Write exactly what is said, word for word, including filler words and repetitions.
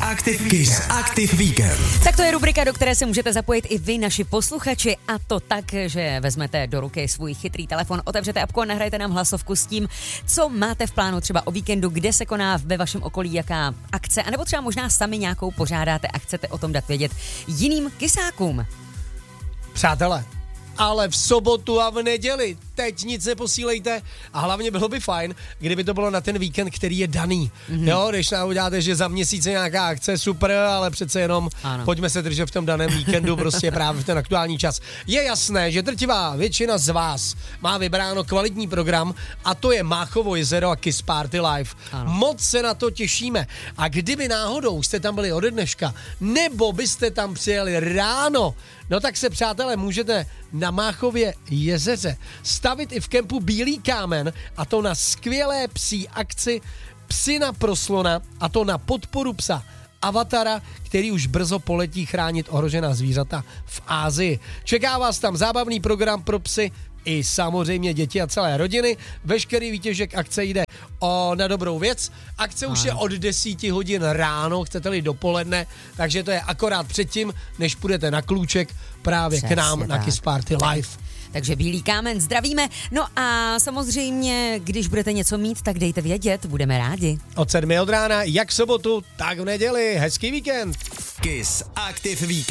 Aktiv, Kiss Aktiv Víkend. Tak to je rubrika, do které se můžete zapojit i vy, naši posluchači, a to tak, že vezmete do ruky svůj chytrý telefon, otevřete apku a nahrajte nám hlasovku s tím, co máte v plánu třeba o víkendu, kde se koná ve vašem okolí jaká akce, anebo třeba možná sami nějakou pořádáte a chcete o tom dát vědět jiným kysákům. Přátelé, ale v sobotu a v neděli teď nic neposílejte a hlavně bylo by fajn, kdyby to bylo na ten víkend, který je daný. Mm-hmm. Jo, když nám uděláte, že za měsíc je nějaká akce, super, ale přece jenom ano. Pojďme se držet v tom daném víkendu, prostě právě v ten aktuální čas. Je jasné, že drtivá většina z vás má vybráno kvalitní program a to je Máchovo jezero a Kiss Party Live. Ano. Moc se na to těšíme. A kdyby náhodou jste tam byli ode dneška, nebo byste tam přijeli ráno, no tak se, přátelé, můžete na Máchově jezeře stavit i v kempu Bílý kámen, a to na skvělé psí akci Psina proslona, a to na podporu psa Avatara, který už brzo poletí chránit ohrožená zvířata v Asii. Čeká vás tam zábavný program pro psy i samozřejmě děti a celé rodiny. Veškerý výtěžek akce jde o, na dobrou věc. Akce už je od deseti hodin ráno, chcete-li dopoledne, takže to je akorát předtím, než půjdete na klůček právě Přesně k nám tak. na Kiss Party Live. Takže Bílý kámen zdravíme. No a samozřejmě, když budete něco mít, tak dejte vědět, budeme rádi. Od sedmi od rána, jak v sobotu, tak v neděli. Hezký víkend. Kiss Aktiv Víkend.